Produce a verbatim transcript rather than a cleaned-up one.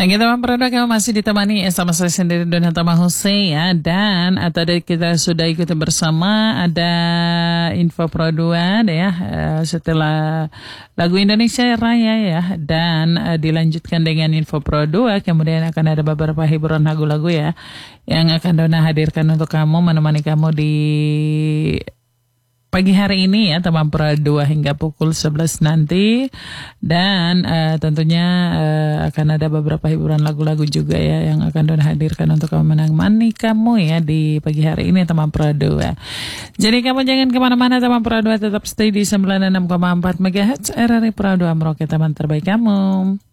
Oke teman produk kamu masih ditemani sama saya sendiri Dona Tama Hussein ya. Dan atau dari kita sudah ikuti bersama ada info produk ya uh, setelah lagu Indonesia Raya ya. Dan uh, dilanjutkan dengan info produk, kemudian akan ada beberapa hiburan lagu-lagu ya yang akan Dona hadirkan untuk kamu, menemani kamu di pagi hari ini ya teman Pro dua hingga pukul sebelas nanti. Dan uh, tentunya uh, akan ada beberapa hiburan lagu-lagu juga ya yang akan Dona hadirkan untuk kamu menemani kamu ya di pagi hari ini teman Pro dua. Jadi kamu jangan kemana-mana teman Pro dua, tetap stay di sembilan puluh enam koma empat megahertz R R I Pro dua Merauke, teman terbaik kamu.